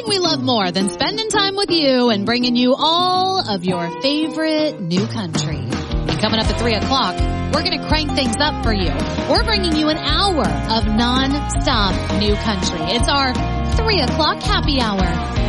we love more than spending time with you and bringing you all of your favorite new country. And coming up at 3 o'clock, we're going to crank things up for you. We're bringing you an hour of non-stop new country. It's our 3 o'clock happy hour.